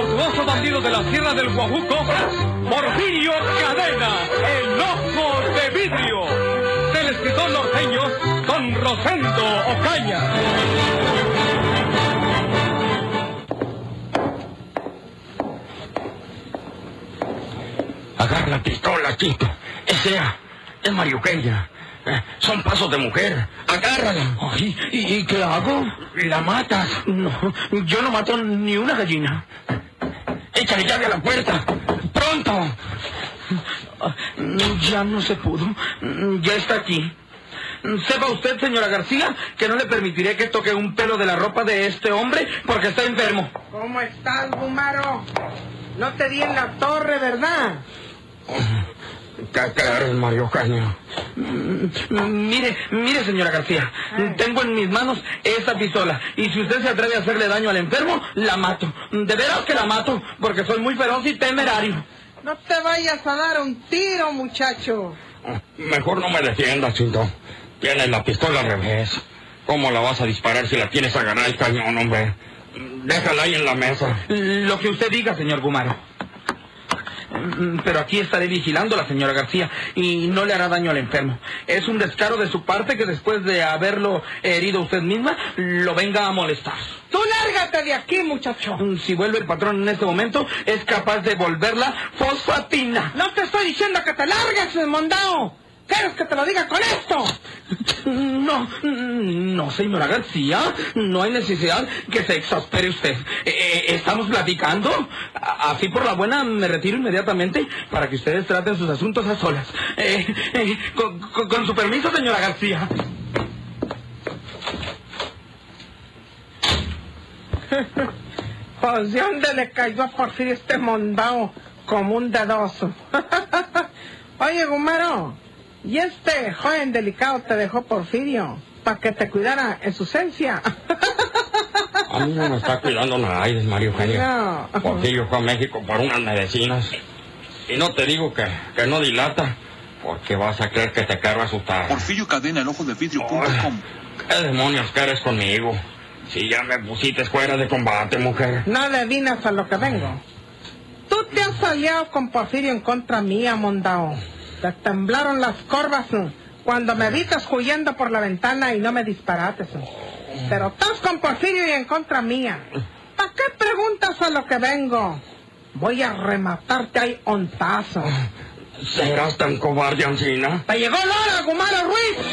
monstruoso bandido de la Sierra del Guajuco, Porfirio Cadena, el Ojo de Vidrio, del escritor norteño Don Rosendo Ocaña. Agarra la pistola, Chito. Esa es María Eugenia. Son pasos de mujer. Agárrala. Ay, ¿y qué hago? La matas. No, yo no mato ni una gallina. Échale llave a la puerta. ¡Pronto! Ya no se pudo. Ya está aquí. Sepa usted, señora García, que no le permitiré que toque un pelo de la ropa de este hombre porque está enfermo. ¿Cómo estás, Gumaro? No te di en la torre, ¿verdad? ¿Qué quieres, María Eugenia? Mire, señora García, tengo en mis manos esta pistola y si usted se atreve a hacerle daño al enfermo, la mato. De veras que la mato, porque soy muy feroz y temerario. No te vayas a dar un tiro, muchacho. Mejor no me defiendas, Chito. Tienes la pistola al revés. ¿Cómo la vas a disparar si la tienes agarrada el cañón, hombre? Déjala ahí en la mesa. Lo que usted diga, señor Gumaro. Pero aquí estaré vigilando a la señora García y no le hará daño al enfermo. Es un descaro de su parte que después de haberlo herido usted misma, lo venga a molestar. ¡Tú lárgate de aquí, muchacho! Si vuelve el patrón en este momento, es capaz de volverla fosfatina. No te estoy diciendo que te largues, mondao. ¿Quieres que te lo diga con esto? No, señora García, no hay necesidad que se exaspere usted. Estamos platicando. Así por la buena me retiro inmediatamente para que ustedes traten sus asuntos a solas. Con su permiso, señora García. Pues de dónde le cayó a Porfirio este mondao como un dedoso. Oye, Gumaro, ¿y este joven delicado te dejó Porfirio para que te cuidara en su ausencia? A mí no me está cuidando nadie, María Eugenia. No. Porfirio fue a México por unas medicinas. Y no te digo que no dilata, porque vas a creer que te quiero asustar. Porfirio Cadena, el ojo de vidrio.com. ¿Qué demonios quieres conmigo? Si ya me pusiste fuera de combate, mujer. No le adivinas a lo que vengo. Tú te has aliado con Porfirio en contra mía, mondao. Te temblaron las corvas cuando me vistas huyendo por la ventana y no me disparates. Pero estás con Porfirio y en contra mía. ¿Para qué preguntas a lo que vengo? Voy a rematarte ahí ontazo. ¿Serás tan cobarde, Ancina? ¡Te llegó la hora, Gumaro Ruiz!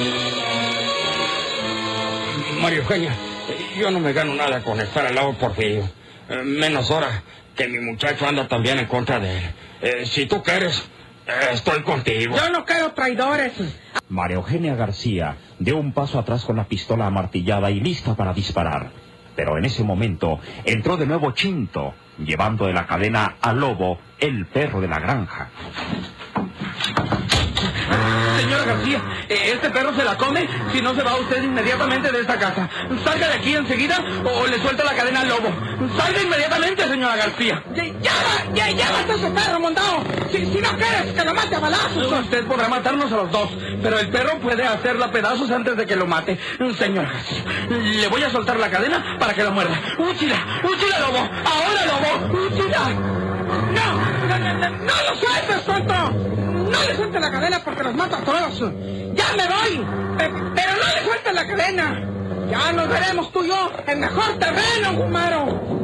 María Eugenia, yo no me gano nada con estar al lado de Porfirio. Menos ahora que mi muchacho anda también en contra de él. Si tú quieres, estoy contigo. Yo no quiero traidores. María Eugenia García dio un paso atrás con la pistola amartillada y lista para disparar. Pero en ese momento entró de nuevo Chinto, llevando de la cadena a Lobo, el perro de la granja. Señora García, este perro se la come si no se va usted inmediatamente de esta casa. Salga de aquí enseguida o le suelta la cadena al lobo. Salga inmediatamente, señora García. ¡Llévate ese perro, mondao! Si no quieres que lo mate a balazos. Usted podrá matarnos a los dos, pero el perro puede hacerla pedazos antes de que lo mate. Señora García, le voy a soltar la cadena para que la muerda. ¡Úchila, lobo! ¡Ahora, lobo! ¡Úchila! ¡No lo sueltes, tonto! No le sueltes la cadena porque los mato a todos. ¡Ya me voy! Pero no le sueltes la cadena. Ya nos veremos tú y yo en mejor terreno, Gumaro.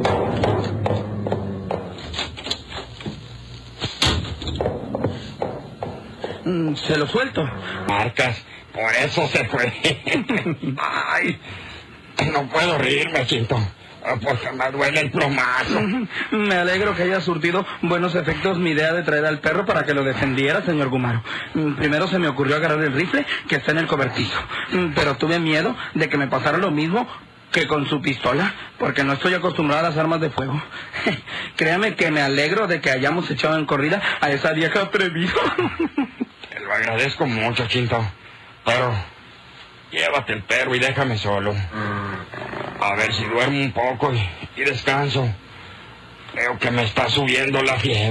Se lo suelto. Marcas, por eso se fue. Ay, no puedo reírme, Chinto, porque me duele el plomazo. Me alegro que haya surtido buenos efectos mi idea de traer al perro para que lo defendiera, señor Gumaro. Primero se me ocurrió agarrar el rifle que está en el cobertizo, pero tuve miedo de que me pasara lo mismo que con su pistola, porque no estoy acostumbrado a las armas de fuego. Créame que me alegro de que hayamos echado en corrida a esa vieja atrevida. Te lo agradezco mucho, Chinto, pero llévate el perro y déjame solo. A ver si duermo un poco y descanso. Creo que me está subiendo la fiebre.